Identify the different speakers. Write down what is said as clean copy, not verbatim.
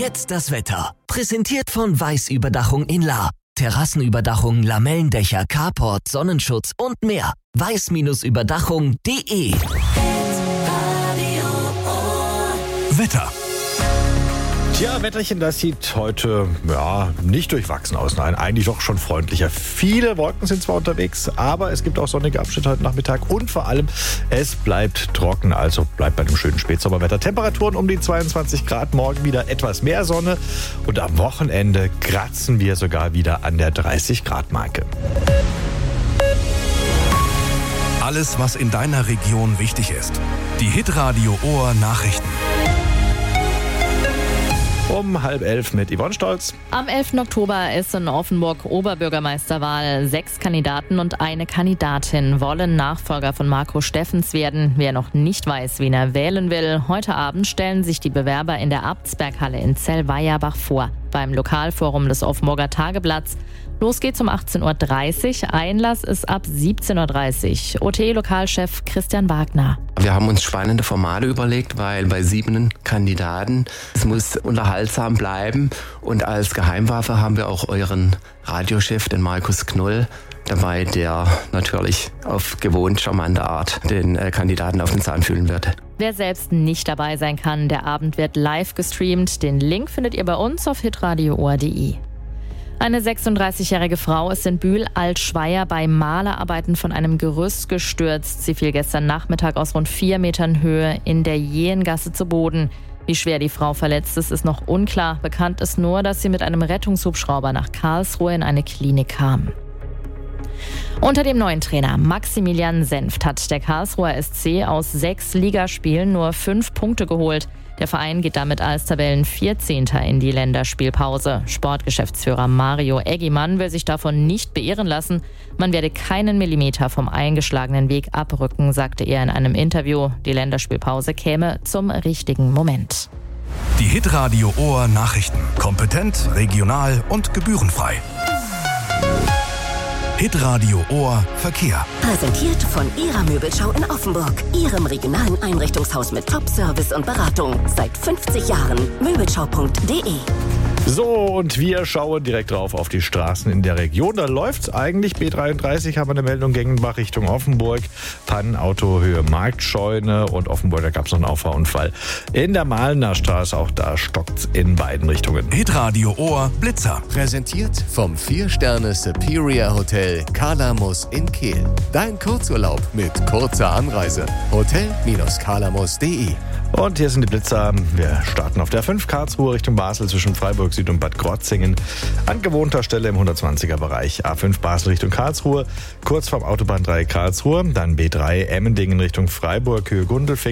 Speaker 1: Jetzt das Wetter. Präsentiert von Weiß Überdachung in Lahr. Terrassenüberdachung, Lamellendächer, Carport, Sonnenschutz und mehr. weiß-überdachung.de.
Speaker 2: Wetter.
Speaker 3: Tja, Wetterchen, das sieht heute nicht durchwachsen aus. Nein, eigentlich doch schon freundlicher. Viele Wolken sind zwar unterwegs, aber es gibt auch sonnige Abschnitte heute Nachmittag. Und vor allem, es bleibt trocken, also bleibt bei dem schönen Spätsommerwetter. Temperaturen um die 22 Grad, morgen wieder etwas mehr Sonne. Und am Wochenende kratzen wir sogar wieder an der 30-Grad-Marke.
Speaker 2: Alles, was in deiner Region wichtig ist. Die Hitradio Ohr Nachrichten.
Speaker 3: Um 10:30 mit Yvonne Stolz.
Speaker 4: Am 11. Oktober ist in Offenburg Oberbürgermeisterwahl. 6 Kandidaten und eine Kandidatin wollen Nachfolger von Marco Steffens werden. Wer noch nicht weiß, wen er wählen will, heute Abend stellen sich die Bewerber in der Abtsberghalle in Zellweierbach vor. Beim Lokalforum des Offenburger Tageblatts. Los geht's um 18.30 Uhr. Einlass ist ab 17.30 Uhr. OTE-Lokalchef Christian Wagner.
Speaker 5: Wir haben uns spannende Formate überlegt, weil bei 7 Kandidaten, es muss unterhaltsam bleiben. Und als Geheimwaffe haben wir auch euren Radiochef, den Markus Knoll, dabei, der natürlich auf gewohnt charmante Art den Kandidaten auf den Zahn fühlen wird.
Speaker 4: Wer selbst nicht dabei sein kann, der Abend wird live gestreamt. Den Link findet ihr bei uns auf hitradioohr.de. Eine 36-jährige Frau ist in Bühl-Altschweier bei Malerarbeiten von einem Gerüst gestürzt. Sie fiel gestern Nachmittag aus rund 4 Metern Höhe in der Jehengasse zu Boden. Wie schwer die Frau verletzt ist noch unklar. Bekannt ist nur, dass sie mit einem Rettungshubschrauber nach Karlsruhe in eine Klinik kam. Unter dem neuen Trainer Maximilian Senft hat der Karlsruher SC aus 6 Ligaspielen nur 5 Punkte geholt. Der Verein geht damit als Tabellen-14. in die Länderspielpause. Sportgeschäftsführer Mario Eggimann will sich davon nicht beirren lassen. Man werde keinen Millimeter vom eingeschlagenen Weg abrücken, sagte er in einem Interview. Die Länderspielpause käme zum richtigen Moment.
Speaker 2: Die Hitradio Ohr Nachrichten. Kompetent, regional und gebührenfrei. Hitradio Ohr Verkehr.
Speaker 6: Präsentiert von Ihrer Möbelschau in Offenburg. Ihrem regionalen Einrichtungshaus mit Top-Service und Beratung. Seit 50 Jahren. Möbelschau.de.
Speaker 3: So, und wir schauen direkt drauf auf die Straßen in der Region. Da läuft's eigentlich. B33 haben wir eine Meldung, Gengenbach Richtung Offenburg. Pannenautohöhe Marktscheune und Offenburg, da gab's noch einen Auffahrunfall. In der Mahlener Straße, auch da stockt's in beiden Richtungen.
Speaker 2: Hitradio Ohr Blitzer.
Speaker 7: Präsentiert vom 4-Sterne Superior Hotel Kalamos in Kehl. Dein Kurzurlaub mit kurzer Anreise. Hotel-kalamos.de.
Speaker 3: Und hier sind die Blitzer. Wir starten auf der 5 Karlsruhe Richtung Basel zwischen Freiburg Süd und Bad Krotzingen. An gewohnter Stelle im 120er Bereich. A5 Basel Richtung Karlsruhe, kurz vorm Autobahndreieck Karlsruhe. Dann B3 Emmendingen Richtung Freiburg, Höhe Gundelfingen.